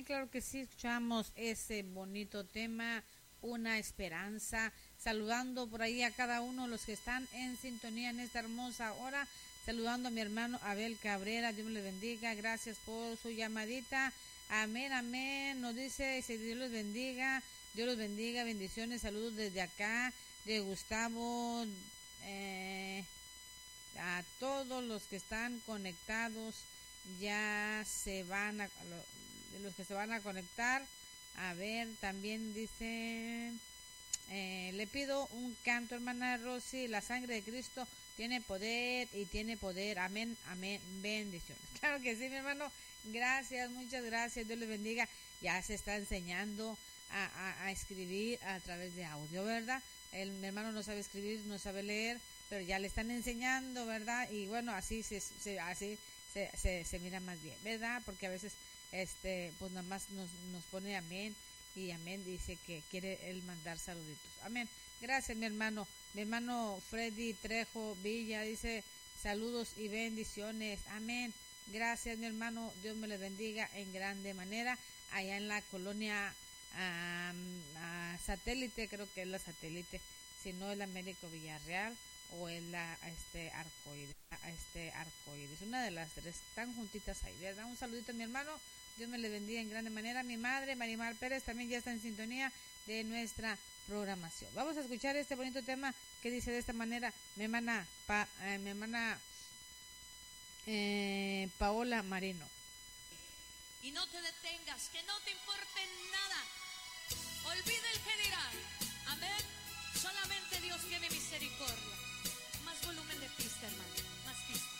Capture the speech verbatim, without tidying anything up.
claro que sí, escuchamos ese bonito tema, una esperanza, saludando por ahí a cada uno de los que están en sintonía en esta hermosa hora, saludando a mi hermano Abel Cabrera, Dios le bendiga, gracias por su llamadita, amén, amén, nos dice, si Dios los bendiga, Dios los bendiga, bendiciones, saludos desde acá, de Gustavo, eh, a todos los que están conectados, ya se van a, de los que se van a conectar, a ver, también dice, eh, le pido un canto, hermana Rosy, la sangre de Cristo tiene poder y tiene poder, amén, amén, bendiciones. Claro que sí, mi hermano, gracias, muchas gracias, Dios les bendiga, ya se está enseñando a, a, a escribir a través de audio, ¿verdad? El, mi hermano no sabe escribir, no sabe leer, pero ya le están enseñando, ¿verdad? Y bueno, así se, se así se, se, se mira más bien, ¿verdad? Porque a veces, este, pues nada más nos, nos pone amén, y amén dice que quiere él mandar saluditos. Amén. Gracias, mi hermano. Mi hermano Freddy Trejo Villa dice saludos y bendiciones. Amén. Gracias, mi hermano. Dios me le bendiga en grande manera. Allá en la colonia um, uh, Satélite, creo que es la Satélite, si no es la Américo Villarreal o es la este Arcoíris, este Arcoíris, una de las tres, están juntitas ahí, ¿verdad? Un saludito a mi hermano, Dios me le bendiga en grande manera. Mi madre, Marimar Pérez, también ya está en sintonía de nuestra programación. Vamos a escuchar este bonito tema que dice de esta manera, mi hermana, pa, eh, mi hermana eh, Paola Marino. Y no te detengas, que no te importe nada, olvida el general, amén, solamente Dios tiene misericordia. Más volumen de pista, hermano, más pista.